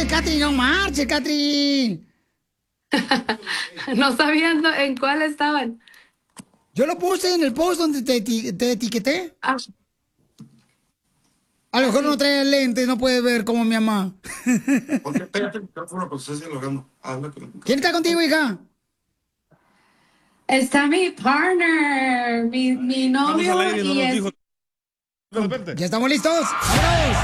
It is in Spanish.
Oye, Catri, no marches, Catri. No sabían en cuál estaban. Yo lo puse en el post donde te etiqueté. Ah, A lo mejor no sí. trae lentes, no puede ver como mi mamá. Porque pégate el micrófono porque estás dialogando. Habla con el ¿Quién micrófono. está contigo, hija? Está mi partner, mi Vamos al novio aire y no y nos es... dijo de repente. ¿Ya estamos listos? ¡Vámonos!